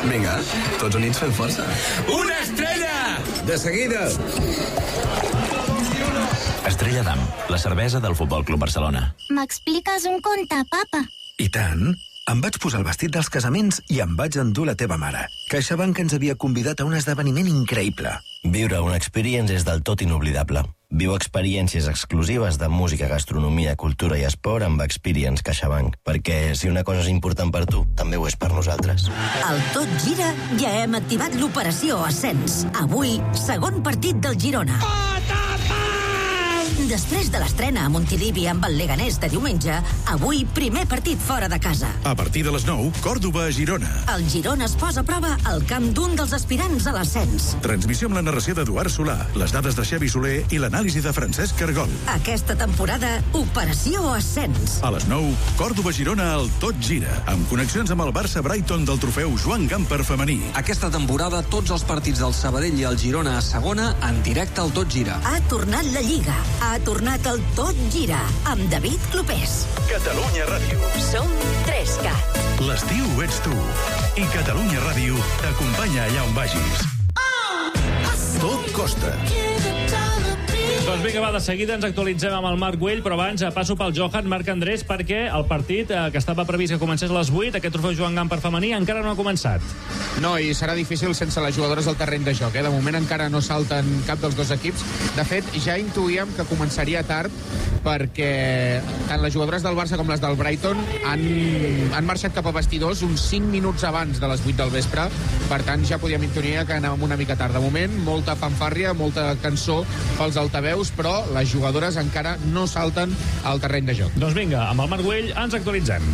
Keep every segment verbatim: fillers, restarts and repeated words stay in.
Vinga, tots units fem força. Una estrella! De seguida! Estrella d'Am, la cervesa del Futbol Club Barcelona. M'expliques un conte, papa? I tant. Em vaig posar el vestit dels casaments i em vaig endur la teva mare. CaixaBank ens havia convidat a un esdeveniment increïble. Viure una experience és del tot inoblidable. Viu experiències exclusives de música, gastronomia, cultura i esport amb Experience CaixaBank. Perquè si una cosa és important per tu, també ho és per nosaltres. Al Tot Gira ja hem activat l'operació Ascens. Avui, segon partit del Girona. Després de l'estrena a Montilivi amb el Leganés de diumenge, avui primer partit fora de casa. A partir de les nou, Còrdova a Girona. El Girona es posa a prova al camp d'un dels aspirants a l'ascens. Transmissió amb la narració d'Eduard Solà, les dades de Xavi Soler i l'anàlisi de Francesc Cargol. Aquesta temporada, Operació Ascens. A les nou, Còrdova a Girona al Tot Gira, amb connexions amb el Barça Brighton del trofeu Joan Gamper femení. Aquesta temporada, tots els partits del Sabadell i el Girona a segona en directe al Tot Gira. Ha tornat la Lliga. Ha tornat el Tot Gira amb David Clopés. Catalunya Ràdio. Som tres cat. L'estiu ets tu. I Catalunya Ràdio t'acompanya allà on vagis. Tot costa. Doncs vinga, va, de seguida ens actualitzem amb el Marc Güell, però abans passo pel Johan, Marc Andrés, perquè el partit eh, que estava previst que comencés a les vuit, aquest trofeu Joan Gamper femení, encara no ha començat. No, i serà difícil sense les jugadores del terreny de joc. Eh? De moment encara no salten cap dels dos equips. De fet, ja intuïem que començaria tard perquè tant les jugadores del Barça com les del Brighton han, han marxat cap a vestidors uns cinc minuts abans de les vuit del vespre. Per tant, ja podíem intuir que anàvem una mica tard. De moment, molta fanfàrria, molta cançó pels altaveus, però les jugadores encara no salten al terreny de joc. Doncs vinga, amb el Marc Güell ens actualitzem.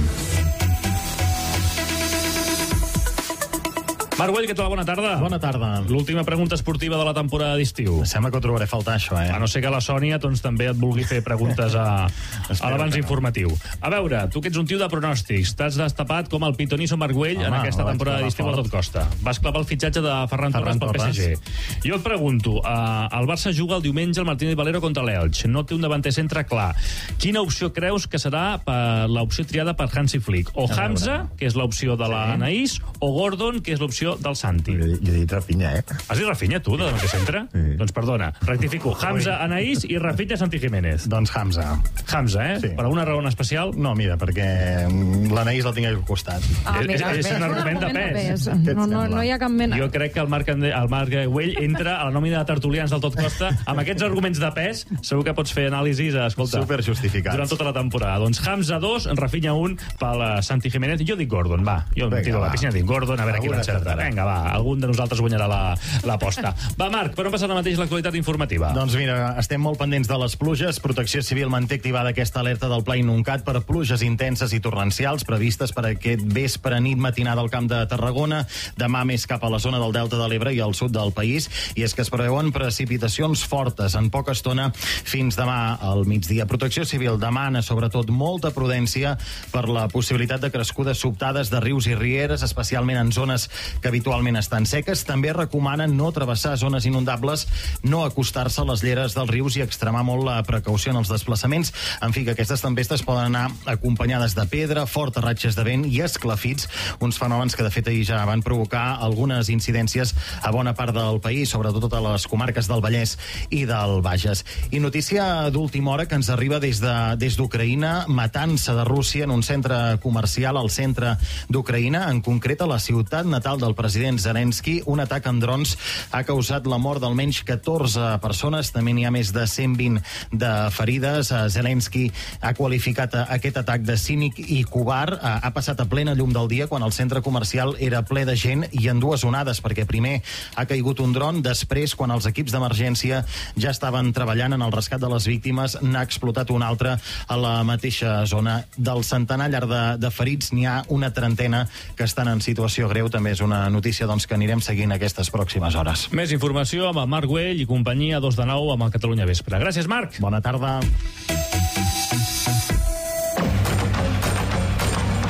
Marc Güell, què tal? Bona tarda. Bona tarda. L'última pregunta esportiva de la temporada d'estiu. Sembla que ho trobaré a faltar, això, eh? A no ser que la Sònia doncs, també et vulgui fer preguntes a, a l'abans informatiu. A veure, tu que ets un tio de pronòstics, t'has destapat com el pitonisso Marc Güell Home, en aquesta temporada d'estiu a Tot Costa. Vas clavar el fitxatge de Ferran, Ferran Torres pel P S G. Jo et pregunto, uh, el Barça juga el diumenge el Martínez Valero contra l'Elx. No té un davanter centre clar. Quina opció creus que serà per l'opció triada per Hansi Flick? O Hamza, que és l'opció de la Anaïs, o Gordon, que és l'opció del Santi. Jo, jo he dit Rafinha, eh? Has dit Rafinha, tu, de davanter centre? Sí. Doncs perdona, rectifico. Hamza, Anaïs i Rafinha, Santi Jiménez. Doncs Hamza. Hamza, eh? Sí. Per alguna raó especial? No, mira, perquè l'Anaïs la tinc al costat. Ah, és, mira, és, és un argument de pes. No, no, no hi ha cap mena. Jo crec que el Marc, el Marc Güell entra a la nòmina de tertulians del Tot Costa amb aquests arguments de pes. Segur que pots fer anàlisis, escolta, super justificats durant tota la temporada. Doncs Hamza dos, Rafinha un pel Santi Jiménez. Jo dic Gordon, va. Jo em tiro a la piscina, dic Gordon, a veure qui l'encerta. Vinga, va, algun de nosaltres guanyarà l'aposta. La, va, Marc, per on passa ara mateix l'actualitat informativa? Doncs mira, estem molt pendents de les pluges. Protecció Civil manté activada aquesta alerta del Pla Inuncat per pluges intenses i torrencials previstes per aquest vespre, nit, matinada al Camp de Tarragona. Demà més cap a la zona del Delta de l'Ebre i al sud del país. I és que es preveuen precipitacions fortes en poca estona fins demà al migdia. Protecció Civil demana sobretot molta prudència per la possibilitat de crescudes sobtades de rius i rieres, especialment en zones que habitualment estan seques. També recomanen no travessar zones inundables, no acostar-se a les lleres dels rius i extremar molt la precaució en els desplaçaments. En fi, que aquestes tempestes poden anar acompanyades de pedra, fortes ratxes de vent i esclafits, uns fenòmens que de fet ahir ja van provocar algunes incidències a bona part del país, sobretot a les comarques del Vallès i del Bages. I notícia d'última hora que ens arriba des de des d'Ucraïna, matança de Rússia en un centre comercial al centre d'Ucraïna, en concret a la ciutat natal del president Zelensky. Un atac amb drons ha causat la mort d'almenys catorze persones, també n'hi ha més de cent vint de ferides. Zelensky ha qualificat aquest atac de cínic i covard. Ha passat a plena llum del dia quan el centre comercial era ple de gent i en dues onades, perquè primer ha caigut un dron, després, quan els equips d'emergència ja estaven treballant en el rescat de les víctimes, n'ha explotat un altre a la mateixa zona. Del centenar llarg de, de ferits n'hi ha una trentena que estan en situació greu. També és una notícia doncs, que anirem seguint aquestes pròximes hores. Més informació amb el Marc Güell i companyia, dos de nou amb el Catalunya Vespre. Gràcies, Marc. Bona tarda.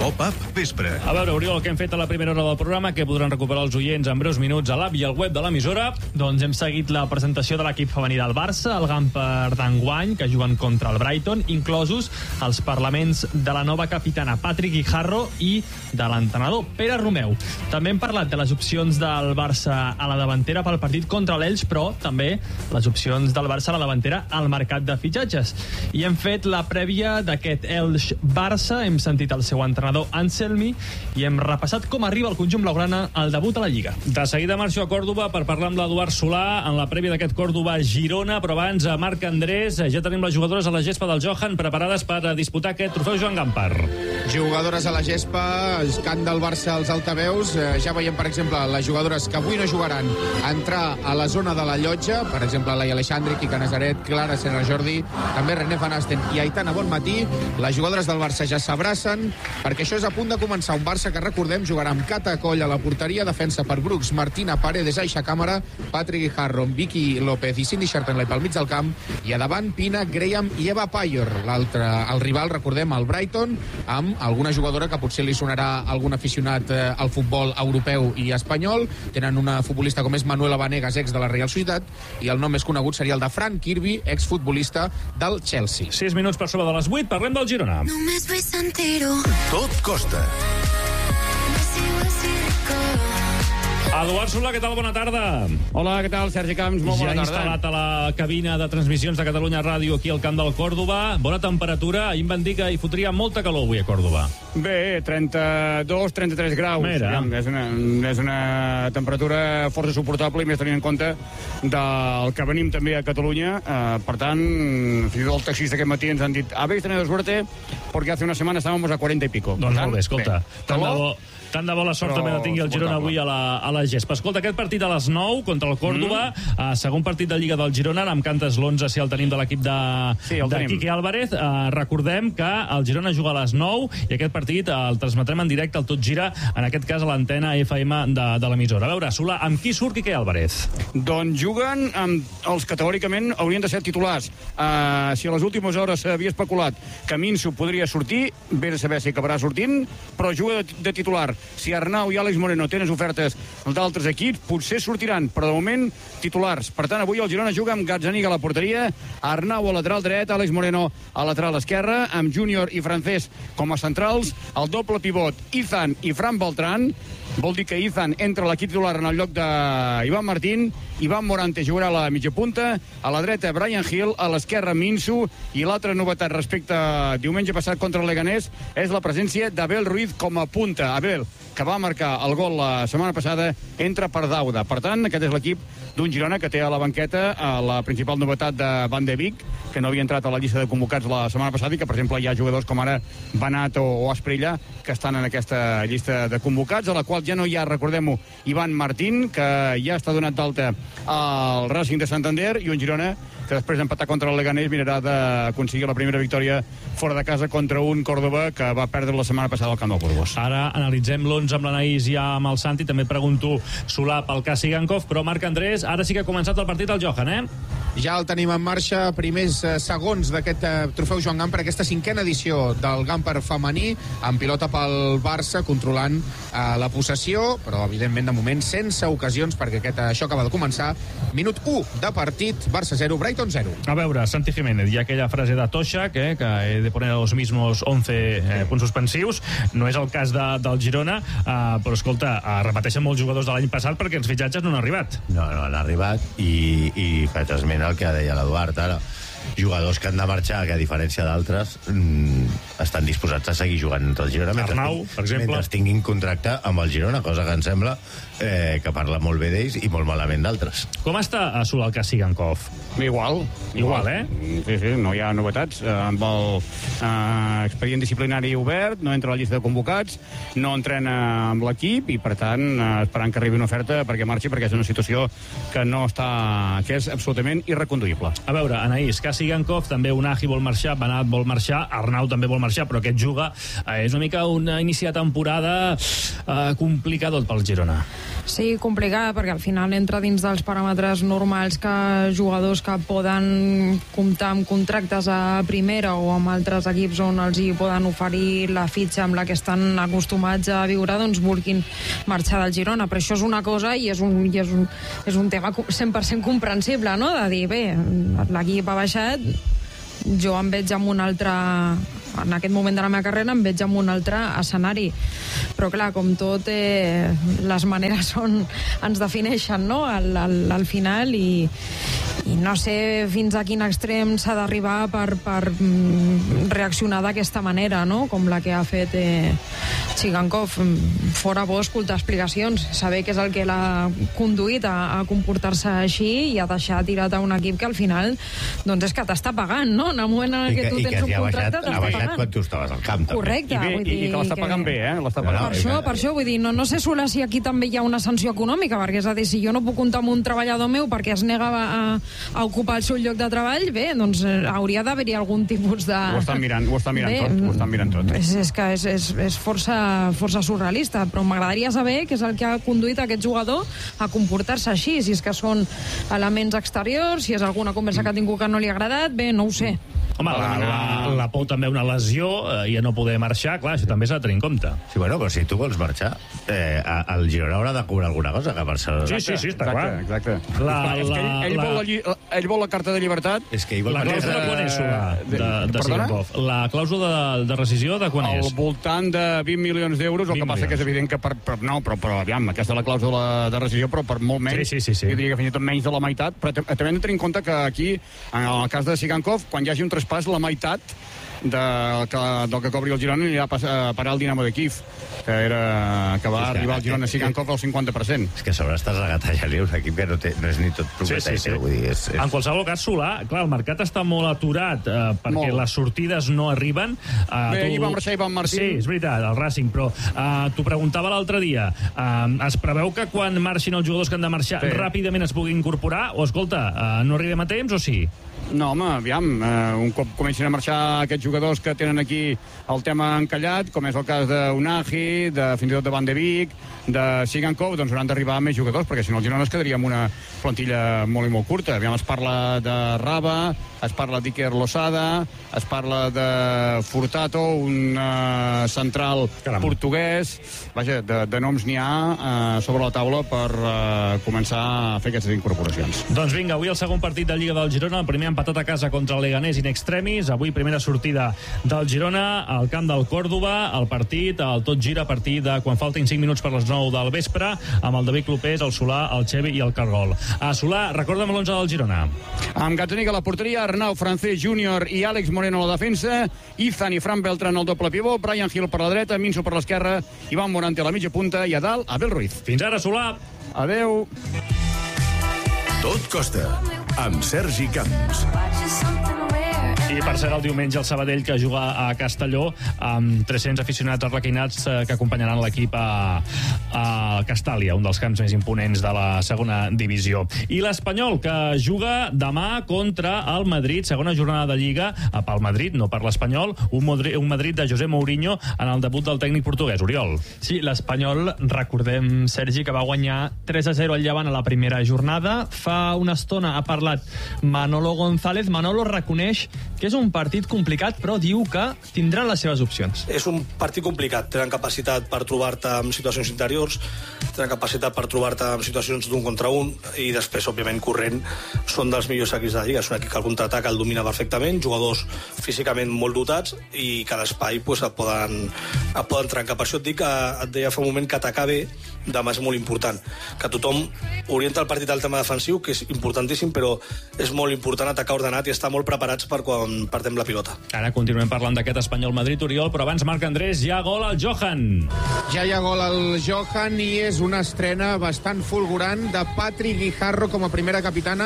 Pop-Up Vespre. A veure, Oriol, què hem fet a la primera hora del programa, que podran recuperar els oients en breus minuts a l'app i al web de l'emissora. Doncs hem seguit la presentació de l'equip femení del Barça, el Gamper d'enguany, que juguen contra el Brighton, inclosos els parlaments de la nova capitana Patrick Guijarro i de l'entrenador Pere Romeu. També hem parlat de les opcions del Barça a la davantera pel partit contra l'Elx, però també les opcions del Barça a la davantera al mercat de fitxatges. I hem fet la prèvia d'aquest Elx-Barça, hem sentit el seu entrenador Anselmi i hem repassat com arriba el conjunt blaugrana al debut a la Lliga. De seguida marxo a Còrdova per parlar amb l'Eduard Solà en la prèvia d'aquest Còrdova-Girona, però abans a Marc Andrés, ja tenim les jugadores a la gespa del Johan preparades per a disputar aquest trofeu Joan Gamper. Jugadores a la gespa, cant del Barça als altaveus, ja veiem per exemple les jugadores que avui no jugaran entrar a la zona de la llotja, per exemple Laia Alexandri, Quica Nazaret, Clara Serra Jordi, també René Van Asten i Aitana Bonmatí. Les jugadores del Barça ja s'abracen perquè això és a punt de començar. Un Barça que, recordem, jugarà amb Cata Coll a la porteria, defensa per Brooks, Martina Paredes, Aixa Càmara, Patrick Guijarro, Vicky López i Cindy Schertenley pel mig del camp, i a davant Pina, Graham i Eva Payer. L'altre, el rival, recordem, el Brighton, amb alguna jugadora que potser li sonarà algun aficionat eh, al futbol europeu i espanyol. Tenen una futbolista com és Manuela Vanegas, ex de la Real Societat, i el nom més conegut seria el de Frank Kirby, exfutbolista del Chelsea. sis minuts per sobre de les vuit, parlem del Girona. Tot costa. Eduard Solà, què tal? Bona tarda. Hola, què tal, Sergi Camps? Molt bona ja tarda. Ja instal·lat a la cabina de transmissions de Catalunya Ràdio aquí al camp del Còrdova. Bona temperatura. Ahir em van dir que hi fotria molta calor avui a Còrdova. Bé, trenta-dos, trenta-tres graus. Mira. És una, és una temperatura força suportable i més tenint en compte del que venim també a Catalunya. Eh, per tant, fins i tot el taxista aquest matí ens han dit habéis tenido suerte porque hace una semana estábamos a cuarenta y pico. Doncs molt bé, escolta. Bé, tant de bo... Tant de bona sort també de tingui el Girona avui a la, a la gespa. Escolta, aquest partit a les nou contra el Còrdova, mm. uh, segon partit de Lliga del Girona, amb cantes l'onze si el tenim de l'equip de, sí, de Quique Álvarez. Uh, recordem que el Girona juga a les nou i aquest partit uh, el transmetrem en directe al Tot Gira, en aquest cas a l'antena F M de, de l'emissora. A veure, Solà, amb qui surt Quique Álvarez? Doncs juguen amb els que teòricament haurien de ser titulars. Uh, si a les últimes hores s'havia especulat que Minso podria sortir, bé de saber si acabarà sortint, però juga de, de titular. Si Arnau i Àlex Moreno tenen ofertes d'altres equips, potser sortiran, però de moment titulars. Per tant, avui el Girona juga amb Gazzaniga a la porteria, Arnau a lateral dret, Àlex Moreno a lateral esquerra, amb Júnior i Francés com a centrals, el doble pivot Izan i Fran Beltrán. Vol dir que Izan entra a l'equip titular en el lloc d'Ivan Martín, Ivan Morante jugarà a la mitja punta, a la dreta Brian Hill, a l'esquerra Minso, i l'altra novetat respecte a diumenge passat contra el Leganés és la presència d'Abel Ruiz com a punta. Abel, que va marcar el gol la setmana passada, entra per Dauda. Per tant, aquest és l'equip d'un Girona que té a la banqueta a la principal novetat de Van de Beek, que no havia entrat a la llista de convocats la setmana passada i que, per exemple, hi ha jugadors com ara Banat o, o Asprilla que estan en aquesta llista de convocats, a la qual ja no hi ha, recordem-ho, Ivan Martín, que ja està donat d'alta al Racing de Santander, i un Girona que després d'empatar contra el Leganés mirarà d'aconseguir la primera victòria fora de casa contra un Còrdova que va perdre la setmana passada al camp del Burgos. Ara analitzem l'onze amb l'Anaïs i amb el Santi. També et pregunto, Solà, pel cas Sigankov, però Marc Andrés, ara sí que ha començat el partit al Johan, eh? Ja el tenim en marxa, primers eh, segons d'aquest eh, trofeu Joan Gamper, aquesta cinquena edició del Gamper femení, amb pilota pel Barça, controlant eh, la possessió, però evidentment de moment sense ocasions, perquè aquest, això acaba de començar. Minut u de partit, Barça zero, Brighton zero. A veure, Santi Jiménez, hi ha aquella frase de Toshak, eh, que he de poner a los mismos once eh, punts suspensius. No és el cas de, del Girona, eh, però escolta, eh, repeteixen molts jugadors de l'any passat perquè els fitxatges no han arribat. No, no han arribat, i, i faig esment el que deia l'Eduard ara. Jugadors que han de marxar, que a diferència d'altres mmm, estan disposats a seguir jugant entre el Girona mentre, Arnau, per exemple, mentre tinguin contracte amb el Girona, cosa que em sembla eh, que parla molt bé d'ells i molt malament d'altres. Com està a Solà el cas Sigankov? Igual, igual, igual, eh? Sí, sí, no hi ha novetats. Eh, amb el eh, expedient disciplinari obert, no entra a la llista de convocats, no entrena amb l'equip i, per tant, eh, esperant que arribi una oferta perquè marxi, perquè és una situació que no està, que és absolutament irreconduïble. A veure, Anaïs, marxar Sigankov, també Unai vol marxar, Bernat vol marxar, Arnau també vol marxar, però aquest juga. Eh, és una mica un inici de temporada eh, complicador pel Girona. Sí, complicat, perquè al final entra dins dels paràmetres normals que jugadors que poden comptar amb contractes a primera o amb altres equips on els hi poden oferir la fitxa amb la que estan acostumats a viure, doncs vulguin marxar del Girona. Però això és una cosa i és un, i és un, és un tema cent per cent comprensible, no? De dir, bé, l'equip ha baixat, jo em veig en un altre... en aquest moment de la meva carrera em veig en un altre escenari. Però clar, com tot, eh, les maneres són, ens defineixen, no?, al, al, al final, i, i no sé fins a quin extrem s'ha d'arribar per, per reaccionar d'aquesta manera, no?, com la que ha fet eh, Sigankov. Fora bo escoltar explicacions, saber què és el que l'ha conduït a, a comportar-se així i a deixar tirat a un equip que al final doncs és que t'està pagant, no?, en el moment en què tu tens un contracte t'està pagant. Quan tu estaves al camp, també. Correcte. I, bé, vull dir i que l'està pagant que... bé, eh? L'està pagant per bé. això, per això, vull dir, no, no sé sola si aquí també hi ha una sanció econòmica, perquè és a dir, si jo no puc comptar amb un treballador meu perquè es nega a, a ocupar el seu lloc de treball, bé, doncs eh, hauria d'haver-hi algun tipus de... Ho estan mirant, ho estan mirant bé, tot, ho estan mirant tot. És, és que és, és, és força, força surrealista, però m'agradaria saber què és el que ha conduït aquest jugador a comportar-se així, si és que són elements exteriors, si és alguna conversa que ha tingut que no li ha agradat, bé, no ho sé. Home, la, la, la Pou també una lesió eh, i a no poder marxar, clar, això també s'ha de tenir en compte. Sí, bueno, però si tu vols marxar, eh, el Girona haurà de cobrar alguna cosa que Barcelona. Sí, sí, sí, està clar. Exacte, exacte. La, la, és que ell, ell, la... Vol la, lli... ell vol la carta de llibertat. És que ell vol la clàusula de quan és, de, de, de Sigankov? La clàusula de, de rescisió de quan Al és? Al voltant de vint milions d'euros, el que passa que és evident que per, per, no, però, però aviam, aquesta és la clàusula de rescisió, però per molt menys, sí, sí, sí, sí. jo diria que fins i tot menys de la meitat, però també hem de tenir en compte que aquí, en el cas de Sigankov, quan hi hagi un traspàs, la meitat de, que, del que cobri el Girona anirà a parar al Dinamo de Kiev, que, era, que va sí, arribar al Girona a Sigankov al cinquanta per cent. És que a sobre estàs regatallant un equip que no, té, no és ni tot propietari. Sí, sí, sí. Vull dir, és, és... En qualsevol cas, Solà, clar, el mercat està molt aturat eh, perquè molt. les sortides no arriben. Eh, Bé, tu... hi va marxar Ivan Martín. Sí, és veritat, el Racing, però eh, t'ho preguntava l'altre dia. Eh, es preveu que quan marxin els jugadors que han de marxar sí. ràpidament es puguin incorporar? O, escolta, eh, no arribem a temps o sí? No, home, aviam, eh, un cop comencin a marxar aquests jugadors que tenen aquí el tema encallat, com és el cas d'Unai, de, fins i tot de Van de Beek, de Sigankov, doncs hauran d'arribar més jugadors, perquè si no el Girona es quedaria amb una plantilla molt i molt curta. Aviam, es parla de Raba, es parla d'Iker Losada, es parla de Furtado, un uh, central Caram. portuguès. Vaja, de, de noms n'hi ha uh, sobre la taula per uh, començar a fer aquestes incorporacions. Doncs vinga, avui el segon partit de Lliga del Girona, el primer empatat a casa contra el Leganés in extremis, avui primera sortida del Girona al camp del Còrdova, el partit, el tot gira a partir de quan faltin cinc minuts per les nou del vespre, amb el David Clopés, el Solà, el Xevi i el Cargol. A Solà, recorda'm l'onze del Girona. Amb Gazzaniga a la porteria, Arnau Francés Júnior i Àlex Moreno a la defensa, Izan i Fran Beltrán al doble pivó, Brian Hill per la dreta, Minso per l'esquerra, Ivan Morante a la mitja punta i a dalt, Abel Ruiz. Fins ara, Solà. Adeu. Tot costa, amb Sergi Camps. I per ser el diumenge el Sabadell, que juga a Castelló amb tres-cents aficionats arlequinats eh, que acompanyaran l'equip a, a Castàlia, un dels camps més imponents de la segona divisió. I l'Espanyol, que juga demà contra el Madrid, segona jornada de Lliga pel Madrid, no per l'Espanyol, un, Madrid, un Madrid de José Mourinho en el debut del tècnic portuguès. Oriol. Sí, l'Espanyol, recordem, Sergi, que va guanyar tres a zero al Llevant a la primera jornada. Fa una estona ha parlat Manolo González. Manolo reconeix que és un partit complicat, però diu que tindran les seves opcions. És un partit complicat. Tenen capacitat per trobar-te en situacions interiors, tenen capacitat per trobar-te en situacions d'un contra un, i després, òbviament, corrent, són dels millors equips de la Lliga. És un equip que el contraatac el domina perfectament, jugadors físicament molt dotats, i cada espai pues, et, poden, et poden trencar. Per això et dic que et deia fa un moment que atacar bé demà és molt important. Que tothom orienta el partit al tema defensiu, que és importantíssim, però és molt important atacar ordenat i estar molt preparats per quan partem la pilota. Ara continuem parlant d'aquest Espanyol-Madrid, Oriol, però abans, Marc Andrés, hi ha gol al Johan. Ja hi ha gol al Johan i és una estrena bastant fulgurant de Patrick Guijarro com a primera capitana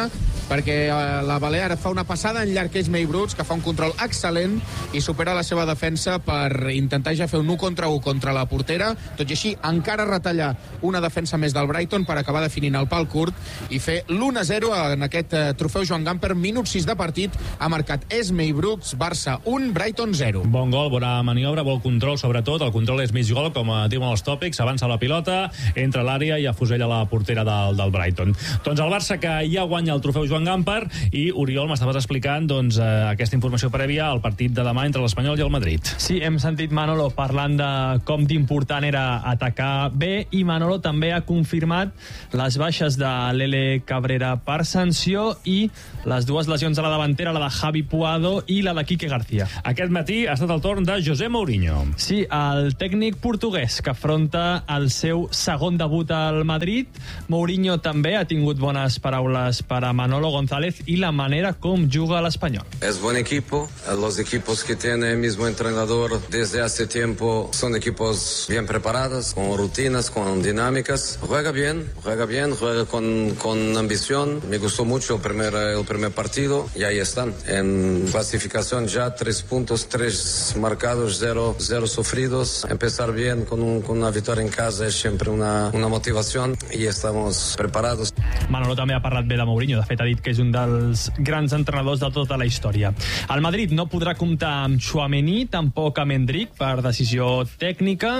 perquè la Balear fa una passada en llarg Esmei Bruts, que fa un control excel·lent i supera la seva defensa per intentar ja fer un u contra u contra la portera, tot i així encara retallar una defensa més del Brighton per acabar definint el pal curt i fer l'u a zero en aquest eh, trofeu Joan Gamper. Minut sis de partit, ha marcat Esmei Bruts, Barça un, Brighton zero. Bon gol, bona maniobra, bon control, sobretot. El control és mig gol, com diuen els tòpics. Avança la pilota, entra a l'àrea i afusella la portera del, del Brighton. Doncs el Barça, que ja guanya el trofeu Joan Gamper, i Oriol, m'estaves explicant doncs, eh, aquesta informació prèvia al partit de demà entre l'Espanyol i el Madrid. Sí, hem sentit Manolo parlant de com d'important era atacar bé, i Manolo també ha confirmat les baixes de l'Ele Cabrera per sanció i les dues lesions a la davantera, la de Javi Puado i la de Quique García. Aquest matí ha estat el torn de José Mourinho. Sí, el tècnic portuguès que afronta el seu segon debut al Madrid. Mourinho també ha tingut bones paraules per a Manolo González i la manera com juga l'Espanyol. Es buen equipo, los equipos que tiene el mismo entrenador desde hace tiempo son equipos bien preparados, con rutinas, con dinámicas. Juega bien, juega bien, juega con, con ambición. Me gustó mucho el primer, el primer partido y ahí están. En clasificación ya tres puntos, tres marcados, cero, cero sufridos. Empezar bien con, un, con una victoria en casa es siempre una, una motivación y estamos preparados. Manolo també ha parlat bé de Mourinho. De fet, ha dit que és un dels grans entrenadors de tota la història. El Madrid no podrà comptar amb Tchouaméni, tampoc amb Endrick, per decisió tècnica,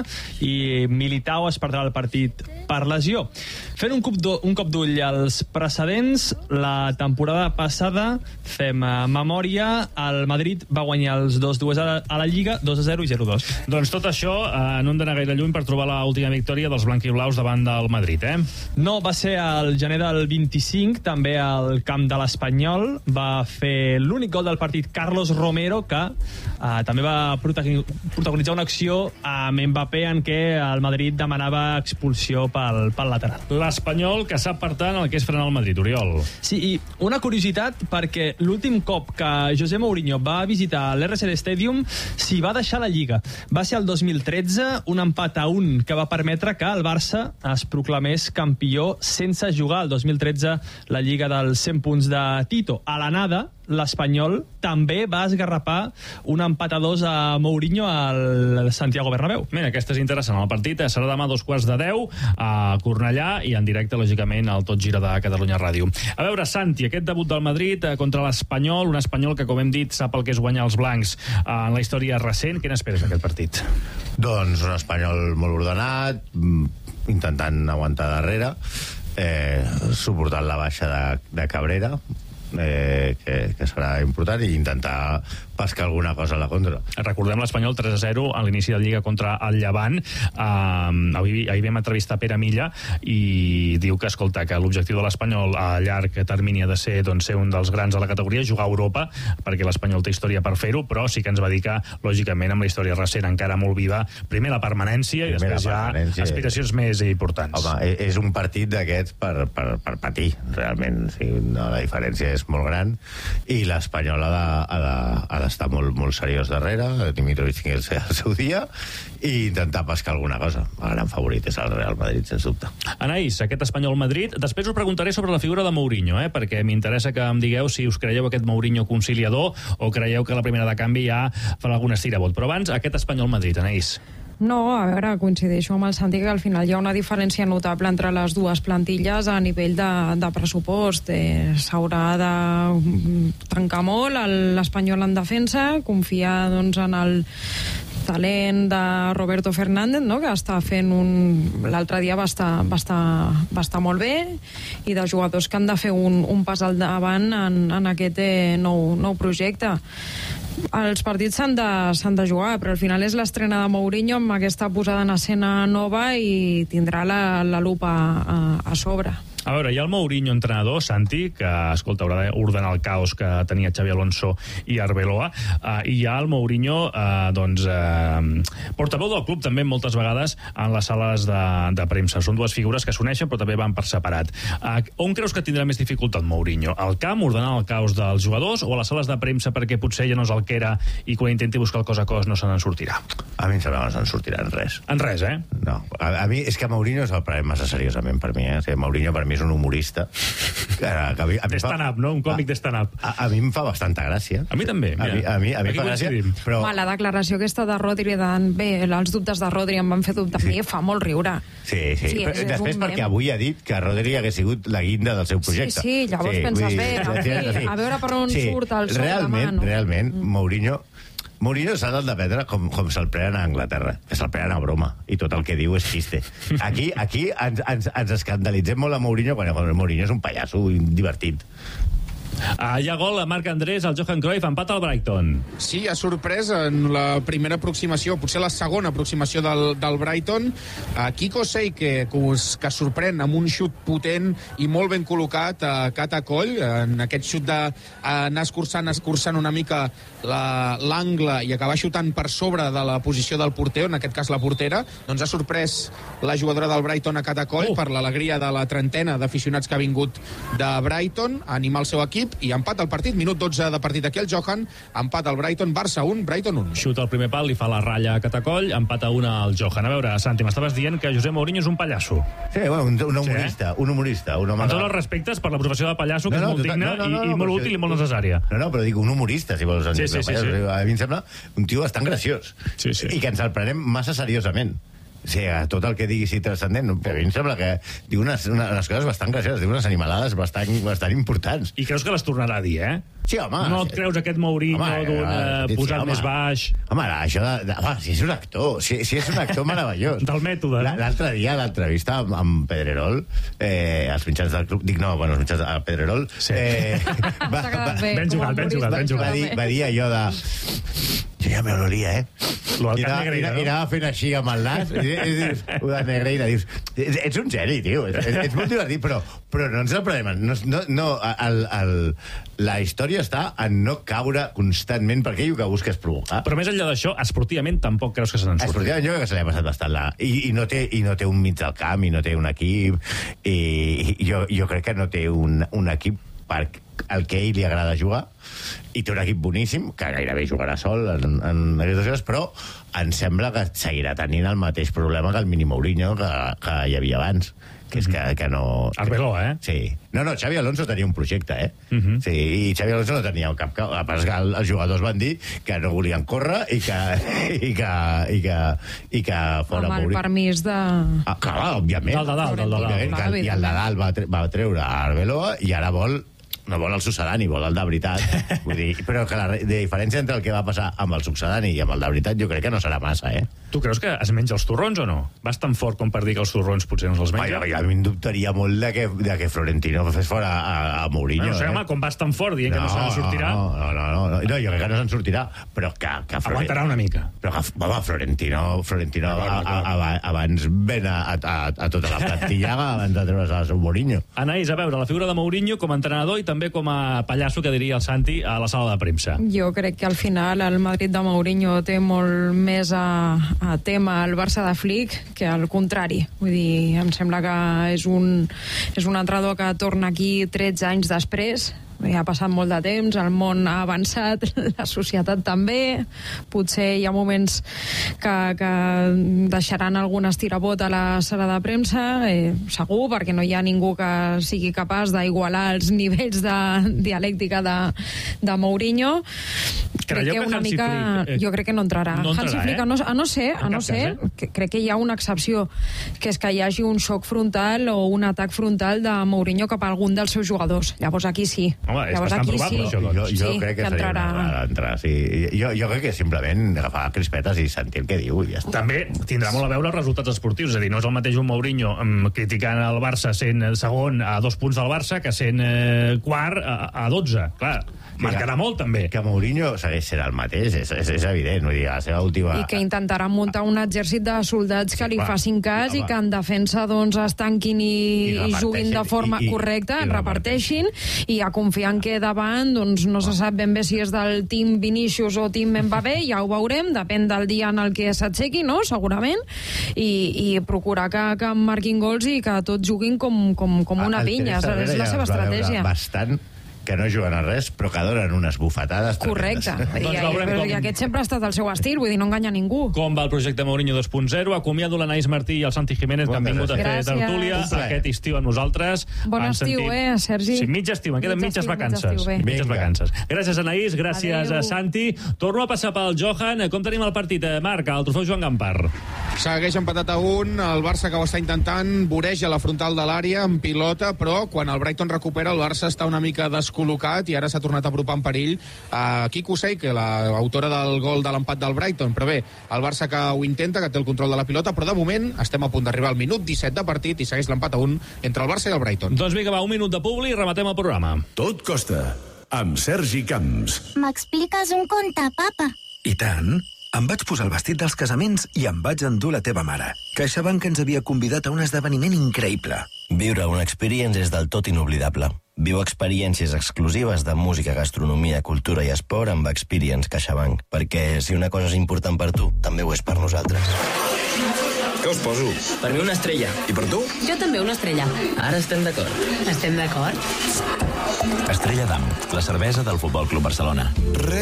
i Militao es perdrà el partit per lesió. Fent un cop d'ull als precedents, la temporada passada, fem memòria, el Madrid va guanyar els dos dos a la Lliga, dos a zero i zero dos. Doncs tot això eh, no hem d'anar gaire lluny per trobar l'última victòria dels blanquiblaus davant del Madrid, eh? No, va ser el gener del vint-i-cinc, també al camp de l'Espanyol. Va fer l'únic gol del partit Carlos Romero, que eh, també va protagonitzar una acció amb Mbappé en què el Madrid demanava expulsió pel, pel lateral. L'Espanyol, que sap, per tant, el que és frenar el Madrid, Oriol. Sí, i una curiositat, perquè l'últim cop que José Mourinho va visitar l'R S D Stadium s'hi va deixar la Lliga. Va ser el dos mil tretze, un empat a un que va permetre que el Barça es proclamés campió sense jugar el dos mil tretze la Lliga dels cent punts de Tito. A l'anada, l'Espanyol també va esgarrapar un empat a dos a Mourinho al Santiago Bernabéu. Mira, aquest és interessant. El partit serà demà a dos quarts de deu a Cornellà i en directe, lògicament, al Tot Gira de Catalunya Ràdio. A veure, Santi, aquest debut del Madrid contra l'Espanyol, un Espanyol que, com hem dit, sap el que és guanyar els blancs en la història recent. Què n'esperes d'aquest partit? Doncs un Espanyol molt ordenat, intentant aguantar darrere, eh, suportant la baixa de, de Cabrera, eh, que, que serà important, i intentar pescar alguna cosa a la contra. Recordem l'Espanyol tres a zero a l'inici de la Lliga contra el Llevant. Uh, ahir, ahir vam entrevistar Pere Milla i diu que, escolta, que l'objectiu de l'Espanyol a llarg termini ha de ser, doncs, ser un dels grans de la categoria, jugar a Europa, perquè l'Espanyol té història per fer-ho, però sí que ens va dir que, lògicament, amb la història recent encara molt viva, primer la permanència i després ja aspiracions més importants. Home, és un partit d'aquests per, per, per patir, realment. O sigui, no, la diferència és molt gran i l'Espanyol ha de, ha de, ha de està molt, molt seriós darrere, Dimitrovic tingué el seu dia, i intentar pescar alguna cosa. El gran favorit és el Real Madrid, sens dubte. Anaïs, aquest Espanyol-Madrid, després us preguntaré sobre la figura de Mourinho, eh? perquè m'interessa que em digueu si us creieu aquest Mourinho conciliador o creieu que la primera de canvi ja farà algun estirabot. Però abans, aquest Espanyol-Madrid, Anaïs. No, a veure, coincideixo amb el Santi que al final hi ha una diferència notable entre les dues plantilles a nivell de, de pressupost. Eh, S'haurà de tancar molt l'Espanyol en defensa, confiar doncs, en el talent de Roberto Fernández, no? que està fent un... L'altre dia va estar, va, estar, va estar molt bé, i de jugadors que han de fer un, un pas al davant en, en aquest eh, nou, nou projecte. Els partits s'han de, s'han de jugar, però al final és l'estrena de Mourinho amb aquesta posada en escena nova i tindrà la, la lupa a, a sobre. A veure, hi ha el Mourinho entrenador, Santi, que, escolta, haurà d'ordenar el caos que tenia Xabi Alonso i Arbeloa, uh, i hi ha el Mourinho, uh, doncs, uh, portaveu del club també moltes vegades en les sales de, de premsa. Són dues figures que s'uneixen però també van per separat. Uh, on creus que tindrà més dificultat Mourinho? Al camp, ordenant el caos dels jugadors, o a les sales de premsa perquè potser ja no és el que era i quan intenti buscar el cos a cos no se n'en sortirà? A mi em sembla que no se'n sortirà en res. En res, eh? No. A, a mi és que Mourinho és el prenent massa seriosament per mi, eh? O sigui, Mourinho per mi és un humorista De stand-up, no? Un còmic de stand-up. A, a mi em fa bastanta gràcia. A mi també, A mi, a mi, a mi fa gràcia, però... Home, la declaració aquesta de Rodri, de, bé, els dubtes de Rodri em van fer dubtar a mi, fa molt riure. Sí, sí, Sí, però és- és després un perquè mem. avui ha dit que Rodri hagués sigut la guinda del seu projecte. Sí, sí, llavors penses, vull bé, en fi, a veure per on surt el sol realment, demà, no? Realment, Mourinho... Mourinho s'ha de prendre com, com se'l prenen a Anglaterra, que se'l prenen a broma, i tot el que diu és xiste. Aquí, aquí ens, ens, ens escandalitzem molt a Mourinho quan Mourinho és un pallasso divertit. Ah, hi ha gol a Marc Andrés, el Johan Cruyff, empat al Brighton. Sí, ha sorprès en la primera aproximació, potser la segona aproximació del, del Brighton. Uh, Kiko Seike, que, que sorprèn amb un xut potent i molt ben col·locat a cat a coll, en aquest xut d'anar escurçant, escurçant una mica l'angle i acabar xutant per sobre de la posició del porter, en aquest cas la portera, doncs ha sorprès la jugadora del Brighton a cat a coll uh. per l'alegria de la trentena d'aficionats que ha vingut de Brighton a animar el seu equip, i empat al partit, minut dotze de partit aquí el Johan, empat al Brighton, Barça un, Brighton un. Xut al primer pal, li fa la ratlla a Catacoll, empat a una al Johan. A veure, Santi, m'estaves dient que José Mourinho és un pallasso. Sí, bueno, un, un humorista, sí, eh? un humorista. Un home amb de... tots els respectes per la professió de pallasso, que No, no, és molt total- digna no, no, no, i, i no, molt però útil sí. i molt necessària. No, no, però dic un humorista, si vols. Sí, sí, sí, sí. A mi em sembla un tio bastant graciós. Sí, sí. I que ens el prenem massa seriosament. O sigui, tot el que digui sí transcendent, però a mi em sembla que diu unes, unes, unes coses bastant gracioses, diu unes animalades bastant, bastant importants. I creus que les tornarà a dir, eh? Sí, home. No et creus aquest Mourinho d'un eh, posat més baix? Home, això de, de, home, si és un actor, si, si és un actor meravellós. Del mètode, no? L'altre dia, a l'entrevista amb, amb Pedrerol, eh, als mitjans del club, dic no, bueno, als mitjans de Pedrerol, sí. eh, va, va, Ben jugat, ben jugat, ben jugat. va, dir, va dir allò de... Jo ja me l'olia, eh? Lo del I anava, Negreira, i, no? i anava fent així amb el nas, i, i dius, ho de Negreira, dius, ets, ets un geni, tio, ets, ets molt divertit, però, però no ens el prenem. No, no, no el, el, la història està en no caure constantment, perquè ell el que busca és provocar. Però més enllà d'això, esportivament tampoc creus que se n'en surti. Esportivament jo crec que se li ha passat bastant la... I, i, no té, I no té un mig del camp, i no té un equip, i, i jo, jo crec que no té un, un equip per el que a ell li agrada jugar, i té un equip boníssim, que gairebé jugarà sol en, en aquestes coses, però em sembla que seguirà tenint el mateix problema que el mini Mourinho que, que hi havia abans, que és que, que no... Arbeloa, eh? Sí. No, no, Xavi Alonso tenia un projecte, eh? Uh -huh. Sí, i Xavi Alonso no tenia cap... cap el que el, els jugadors van dir que no volien córrer i que... i que... i que, i que fora Amb el Mourinho. permís de... Ah, clar, òbviament. Del de dalt, del de dalt. Òbviament, que, I el de dalt va, tre va treure a Arbeloa i ara vol no vol el succedani, vol el de veritat. Vull dir, però que la de diferència entre el que va passar amb el succedani i amb el de veritat jo crec que no serà massa, eh? Tu creus que es menja els torrons o no? Vas tan fort com per dir que els torrons potser no se'ls menja? Ai, a mi em dubtaria molt de que, de que Florentino fes fora a, a Mourinho. No sé, eh? home, com vas tan fort dient no, que no se n'en sortirà... No, no, no, no, no, no, jo crec que no se'n sortirà, però que... que Florentino, aguantarà una mica. Però que, home, Florentino, Florentino no, no, no, a, a, a, abans ven a, a, a tota la plantilla abans de treure's el seu Mourinho. Anaïs, a veure, la figura de Mourinho com a entrenador i també com a pallasso, que diria el Santi, a la sala de premsa. Jo crec que al final el Madrid de Mourinho té molt més a, a tema el Barça de Flick que al contrari. Vull dir, em sembla que és un, és un entrenador que torna aquí tretze anys després. Ha passat molt de temps, el món ha avançat, la societat també, potser hi ha moments que, que deixaran algun estirabot a la sala de premsa, eh, segur, perquè no hi ha ningú que sigui capaç d'igualar els nivells de dialèctica de, de Mourinho. Crec que una mica... Flick, eh, jo crec que no entrarà. No entrarà, Hansi Flick, eh? a no, a no ser, a En no cap ser cas, eh? que crec que hi ha una excepció, que és que hi hagi un xoc frontal o un atac frontal de Mourinho cap a algun dels seus jugadors. Llavors aquí sí. Home, és Llavors bastant aquí probable, sí. això, doncs. Jo, jo Sí, crec que, que seria entrarà. una vegada entrar, sí. Jo, jo crec que simplement agafar crispetes i sentir el que diu i ja està. També tindrà molt a veure els resultats esportius, és a dir, no és el mateix un Mourinho um, criticant el Barça sent segon a dos punts del Barça que sent eh, quart a, a dotze. Clar, marcarà molt també. Que Mourinho segueix sent el mateix, és, és, és evident, vull dir, la seva última... I que intentarà muntar un exèrcit de soldats que li va. facin cas Home. i que en defensa doncs es tanquin i, I i reparteixin. juguin de forma I- i- correcta, i reparteixin, i a confiar en que davant doncs no se sap ben bé si és del team Vinícius o team Mbappé, ja ho veurem, depèn del dia en el que s'aixequi, no?, segurament, i, i procurar que, que marquin gols i que tots juguin com, com, com una El pinya, Teresa és, és Herrera la ja seva es va veure estratègia. bastant que que no juguen a res, però que donen unes bufetades. Correcte. I, Doncs i, veurem però, com- I aquest sempre ha estat el seu estil, vull dir, no enganya ningú. Com va el projecte Mourinho dos punt zero. Acomiado l'Anaïs Martí i el Santi Jiménez, que han vingut a fer Gràcies. tertúlia Un plaer. aquest estiu amb nosaltres. Bon Han estiu, sentit- eh, Sergi? Sí, mig estiu, en queden Mig mitges estiu, mig vacances. estiu, bé. Mitges Vinga. vacances. Gràcies, Anaïs, gràcies Adéu. a Santi. Torno a passar pel Johan. Com tenim el partit, eh, Marc, al trofeu Joan Gampar? Segueix empatat a un, el Barça que ho està intentant, voreja la frontal de l'àrea en pilota, però quan el Brighton recupera el Barça està una mica descol·locat i ara s'ha tornat a apropar en perill a Kiko Seike, l'autora del gol de l'empat del Brighton. Però bé, el Barça que ho intenta, que té el control de la pilota, però de moment estem a punt d'arribar al minut disset de partit i segueix l'empat a un entre el Barça i el Brighton. Doncs vinga, va, un minut de publi i rematem el programa. Tot costa, amb Sergi Camps. M'expliques un conte, papa? I tant. Em vaig posar el vestit dels casaments i em vaig endur la teva mare. CaixaBank ens havia convidat a un esdeveniment increïble. Viure una experience és del tot inoblidable. Viu experiències exclusives de música, gastronomia, cultura i esport amb Experience CaixaBank. Perquè si una cosa és important per tu, també ho és per nosaltres. Què us poso? Per mi una estrella. I per tu? Jo també una estrella. Ara estem d'acord. Estem d'acord? Estrella d'Am, la cervesa del Futbol Club Barcelona.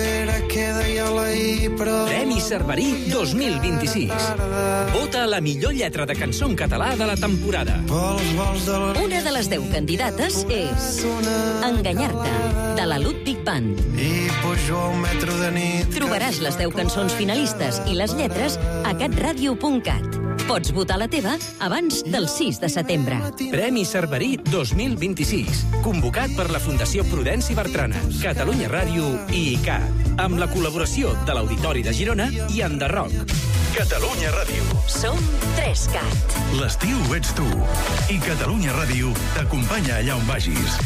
Premi Cerverí dos mil vint-i-sis. Vota la millor lletra de cançó en català de la temporada. Una de les deu candidates és Enganyar-te, de la Ludwig Band. Trobaràs les deu cançons finalistes i les lletres a catradio punt cat. Pots votar la teva abans del sis de setembre. Premi Cerverí dos mil vint-i-sis. Convocat per la Fundació Prudenci Bertrana, Catalunya Ràdio i I C A T, amb la col·laboració de l'Auditori de Girona i Enderroc. Catalunya Ràdio. Som tres cat. L'estiu ets tu. I Catalunya Ràdio t'acompanya allà on vagis.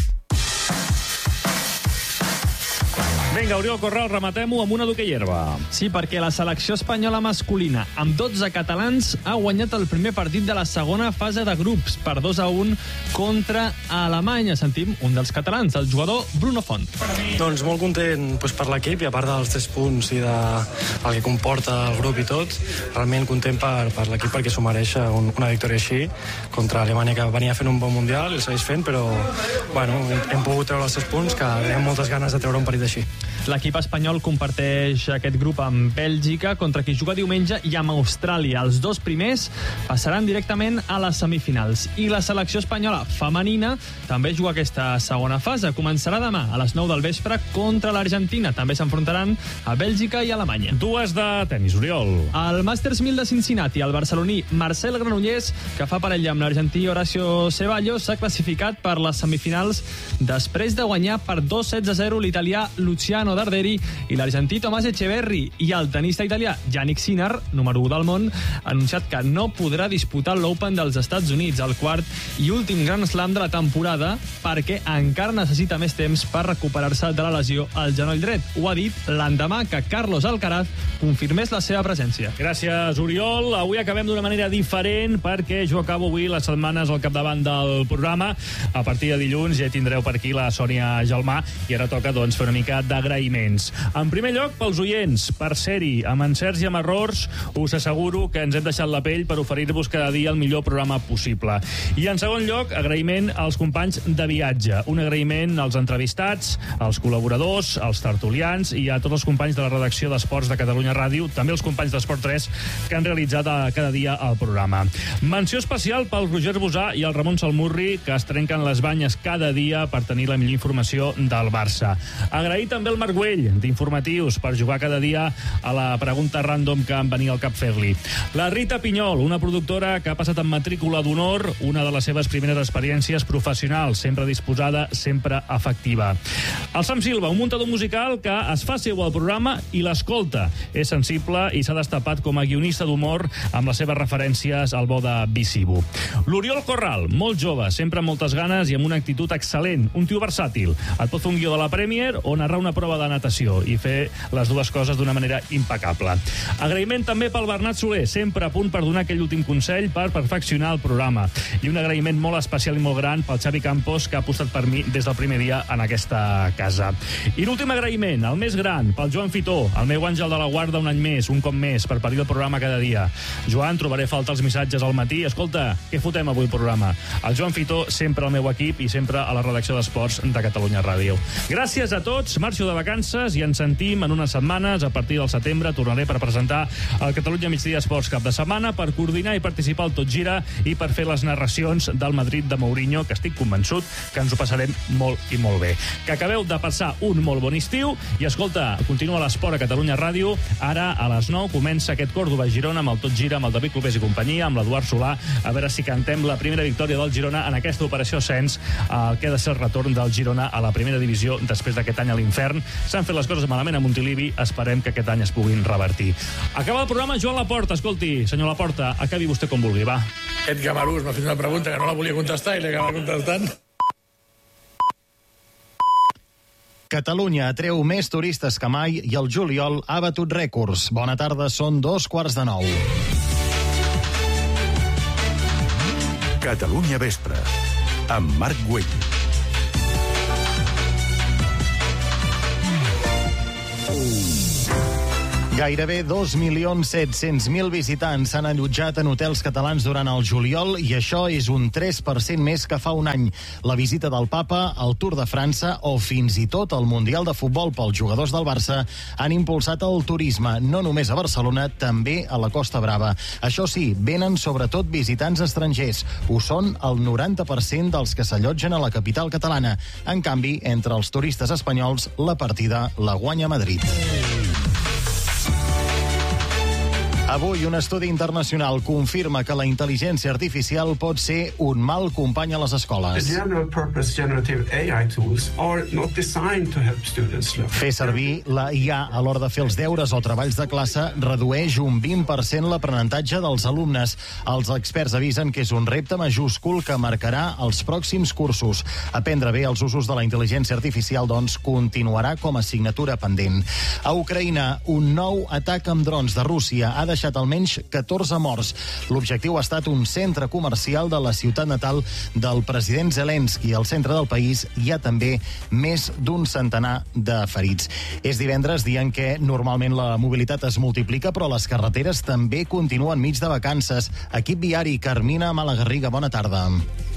Vinga, Oriol Corral, rematem-ho amb una duque hierba. Sí, perquè la selecció espanyola masculina, amb dotze catalans, ha guanyat el primer partit de la segona fase de grups per dos a un contra Alemanya. Sentim un dels catalans, el jugador Bruno Font. Doncs molt content doncs, per l'equip i a part dels tres punts i de, el que comporta el grup i tot, realment content per, per l'equip perquè s'ho mereix un, una victòria així contra Alemanya, que venia fent un bon mundial i el segueix fent, però bueno, hem, hem pogut treure els tres punts, que tenim moltes ganes de treure un partit així. L'equip espanyol comparteix aquest grup amb Bèlgica, contra qui juga diumenge, i amb Austràlia. Els dos primers passaran directament a les semifinals. I la selecció espanyola femenina també juga aquesta segona fase. Començarà demà a les nou del vespre contra l'Argentina. També s'enfrontaran a Bèlgica i Alemanya. Dues de tenis, Oriol. Al Masters mil de Cincinnati, el barceloní Marcel Granollers, que fa parella amb l'argentí Horacio Ceballos, s'ha classificat per les semifinals després de guanyar per dos sets a zero l'italià Luciano Darderi i l'argentí Tomàs Echeverri. I el tenista italià Yannick Sinner, número u del món, ha anunciat que no podrà disputar l'Open dels Estats Units, el quart i últim Grand Slam de la temporada, perquè encara necessita més temps per recuperar-se de la lesió al genoll dret. Ho ha dit l'endemà que Carlos Alcaraz confirmés la seva presència. Gràcies, Oriol. Avui acabem d'una manera diferent perquè jo acabo avui les setmanes al capdavant del programa. A partir de dilluns ja tindreu per aquí la Sònia Gelmà i ara toca doncs, fer una mica d'agraïments. En primer lloc, pels oients, per ser-hi, amb encerts i amb errors, us asseguro que ens hem deixat la pell per oferir-vos cada dia el millor programa possible. I en segon lloc, agraïment als companys de viatge. Un agraïment als entrevistats, als col·laboradors, als tertulians i a tots els companys de la redacció d'Esports de Catalunya Ràdio, també els companys d'Esport tres que han realitzat cada dia el programa. Menció especial pel Roger Bosà i el Ramon Salmurri, que es trenquen les banyes cada dia per tenir la millor informació del Barça. Agrair també el Marc Güell, d'Informatius, per jugar cada dia a la pregunta random que em venia al cap fer-li. La Rita Pinyol, una productora que ha passat en matrícula d'honor, una de les seves primeres experiències professionals, sempre disposada, sempre efectiva. El Sam Silva, un muntador musical que es fa seu al programa i l'escolta. És sensible i s'ha destapat com a guionista d'humor amb les seves referències al bo de Visibu. L'Oriol Corral, molt jove, sempre amb moltes ganes i amb una actitud excel·lent, un tio versàtil. Et pot fer un guió de la Premier o narrar una prova de la natació i fer les dues coses d'una manera impecable. Agraïment també pel Bernat Soler, sempre a punt per donar aquell últim consell per perfeccionar el programa. I un agraïment molt especial i molt gran pel Xavi Campos, que ha apostat per mi des del primer dia en aquesta casa. I l'últim agraïment, el més gran, pel Joan Fitó, el meu àngel de la guarda un any més, un cop més, per parir el programa cada dia. Joan, trobaré falta els missatges al matí. Escolta, què fotem avui el programa? El Joan Fitó, sempre al meu equip i sempre a la redacció d'Esports de Catalunya Ràdio. Gràcies a tots, marxo de vacances i ens sentim en unes setmanes. A partir del setembre tornaré per presentar el Catalunya Migdia Esports cap de setmana, per coordinar i participar al Tot Gira i per fer les narracions del Madrid de Mourinho, que estic convençut que ens ho passarem molt i molt bé. Que acabeu de passar un molt bon estiu i, escolta, continua l'esport a Catalunya Ràdio. Ara, a les nou, comença aquest Còrdova-Girona amb el Tot Gira, amb el David Clopés i companyia, amb l'Eduard Solà, a veure si cantem la primera victòria del Girona en aquesta operació ascens, el que ha de ser el retorn del Girona a la primera divisió després d'aquest any a l'infern. S'han fet les coses malament a Montilivi, esperem que aquest any es puguin revertir. Acaba el programa Joan Laporta. Escolti, senyor Laporta, acabi vostè com vulgui, va. Aquest Gamarús m'ha fet una pregunta que no la volia contestar i l'he acabat contestant. Catalunya atreu més turistes que mai i el juliol ha batut rècords. Bona tarda, són dos quarts de nou. Catalunya Vespre, amb Marc Güell. Gairebé dos milions set-cents mil visitants s'han allotjat en hotels catalans durant el juliol i això és un tres per cent més que fa un any. La visita del Papa, el Tour de França o fins i tot el Mundial de Futbol pels jugadors del Barça han impulsat el turisme, no només a Barcelona, també a la Costa Brava. Això sí, venen sobretot visitants estrangers. Ho són el noranta per cent dels que s'allotgen a la capital catalana. En canvi, entre els turistes espanyols, la partida la guanya Madrid. Avui, un estudi internacional confirma que la intel·ligència artificial pot ser un mal company a les escoles. Fer servir la I A a l'hora de fer els deures o treballs de classe redueix un vint per cent l'aprenentatge dels alumnes. Els experts avisen que és un repte majúscul que marcarà els pròxims cursos. Aprendre bé els usos de la intel·ligència artificial, doncs, continuarà com a assignatura pendent. A Ucraïna, un nou atac amb drons de Rússia ha deixat almenys catorze morts. L'objectiu ha estat un centre comercial de la ciutat natal del president Zelensky. Al centre del país hi ha també més d'un centenar de ferits. És divendres, dia en què normalment la mobilitat es multiplica, però les carreteres també continuen mig de vacances. Equip viari, Carmina Malagarriga, bona tarda.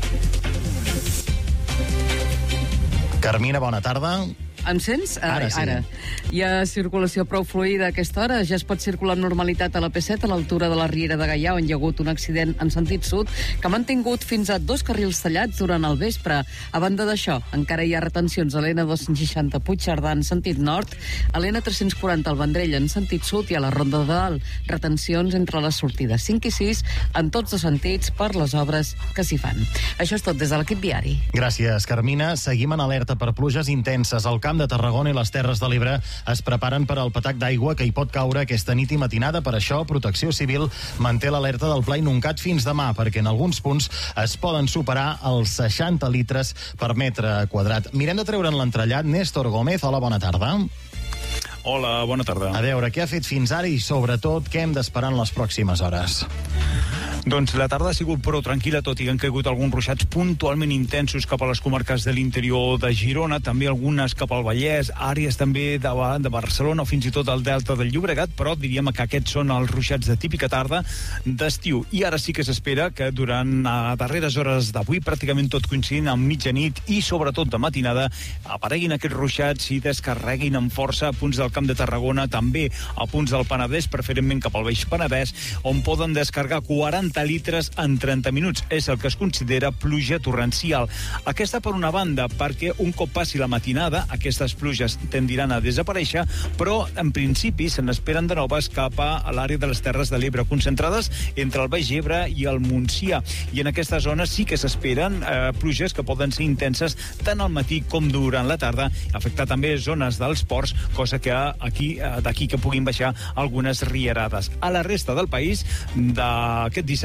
Carmina, bona tarda. Em sents? Ara sí. Ara. Hi ha circulació prou fluida a aquesta hora. Ja es pot circular amb normalitat a la P set a l'altura de la Riera de Gaià, on hi ha hagut un accident en sentit sud que ha mantingut fins a dos carrils tallats durant el vespre. A banda d'això, encara hi ha retencions a l'N dos-cents seixanta Puigcerdà en sentit nord, a l'N tres-cents quaranta al Vendrell en sentit sud i a la Ronda de Dalt. Retencions entre les sortides cinc i sis en tots dos sentits per les obres que s'hi fan. Això és tot des de l'equip viari. Gràcies, Carmina. Seguim en alerta per pluges intenses. Al Camp de Tarragona i les Terres de l'Ebre es preparen per al patac d'aigua que hi pot caure aquesta nit i matinada. Per això, Protecció Civil manté l'alerta del Pla inuncat fins demà, perquè en alguns punts es poden superar els seixanta litres per metre quadrat. Mirem de treure'n l'entrellat. Néstor Gómez, hola, bona tarda. Hola, bona tarda. A veure, què ha fet fins ara i, sobretot, què hem d'esperar en les pròximes hores? Doncs la tarda ha sigut prou tranquil·la, tot i que han caigut alguns ruixats puntualment intensos cap a les comarques de l'interior de Girona, també algunes cap al Vallès, àrees també de, de Barcelona o fins i tot al Delta del Llobregat, però diríem que aquests són els ruixats de típica tarda d'estiu. I ara sí que s'espera que durant a darreres hores d'avui, pràcticament tot coincidint amb mitjanit i sobretot de matinada, apareguin aquests ruixats i descarreguin amb força a punts del Camp de Tarragona, també a punts del Penedès, preferentment cap al Baix Penedès, on poden descarregar quaranta litres en trenta minuts. És el que es considera pluja torrencial. Aquesta per una banda, perquè un cop passi la matinada, aquestes pluges tendiran a desaparèixer, però en principi se n'esperen de noves cap a l'àrea de les Terres de l'Ebre, concentrades entre el Baix Ebre i el Montsià. I en aquesta zona sí que s'esperen eh, pluges que poden ser intenses tant al matí com durant la tarda, afectar també zones dels ports, cosa que aquí eh, d'aquí que puguin baixar algunes rierades. A la resta del país, d'aquest dissabte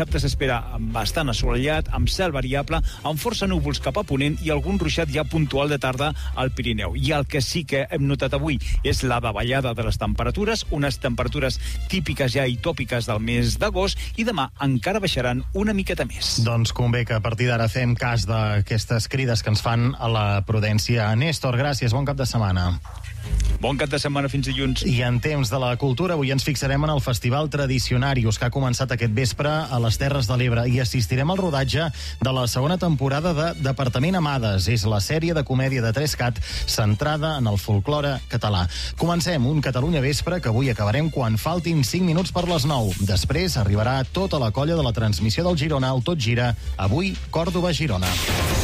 Dissabte s'espera bastant assolellat, amb cel variable, amb força núvols cap a ponent i algun ruixat ja puntual de tarda al Pirineu. I el que sí que hem notat avui és la davallada de les temperatures, unes temperatures típiques ja i tòpiques del mes d'agost, i demà encara baixaran una miqueta més. Doncs convé que a partir d'ara fem cas d'aquestes crides que ens fan a la prudència. Néstor, gràcies, bon cap de setmana. Bon cap de setmana, fins dilluns. I en temps de la cultura, avui ens fixarem en el Festival Tradicionarius, que ha començat aquest vespre a les Terres de l'Ebre, i assistirem al rodatge de la segona temporada de Departament Amades. És la sèrie de comèdia de Trescat centrada en el folklore català. Comencem un Catalunya Vespre que avui acabarem quan faltin cinc minuts per les nou. Després arribarà tota la colla de la transmissió del Girona, el Tot Gira, avui Còrdova-Girona.